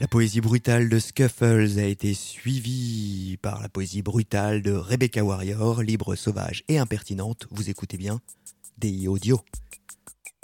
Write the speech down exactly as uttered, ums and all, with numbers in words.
poésie brutale de Scuffles a été suivie par la poésie brutale de Rebecca Warrior, libre, sauvage et impertinente. Vous écoutez bien D I Audio.